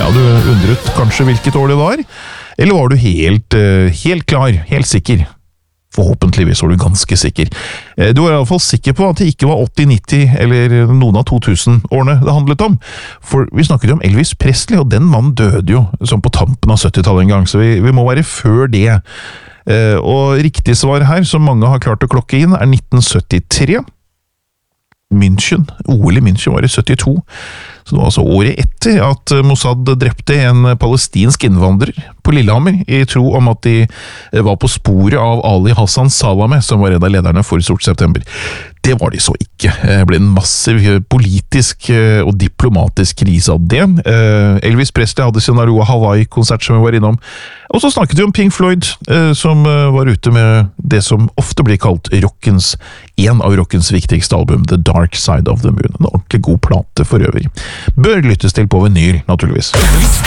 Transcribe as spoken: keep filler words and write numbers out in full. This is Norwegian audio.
Ja, du undret kanskje hvilket år det var, eller var du helt, helt klar, helt sikker? Forhåpentligvis var du ganske sikker. Du var i alle fall sikker på at det ikke var åtti, nitti eller noen av to tusen-årene det handlet om. For vi snakket jo om Elvis Presley, og den mannen døde jo som på tampen av syttitallet en gang, så vi, vi må være før det. Og riktig svar her, som mange har klart å klokke inn, er nitten syttitre. München, O L i München var i syttito, så det var altså året etter at Mossad drepte en palestinsk innvandrer på Lillehammer i tro om at de var på sporet av Ali Hassan Salameh, som var en av lederne for Sort September. Det var de så ikke. Det ble en massiv politisk og diplomatisk krise av det. Elvis Presley hadde sin Aroa Hawaii-konsert som vi var innom, og så snakket vi om Pink Floyd, som var ute med det som ofte blir kalt rockens, en av rockens viktigste album, The Dark Side of the Moon. En ordentlig god plate for øvrig. Bør lyttes til på vinyl, naturligvis.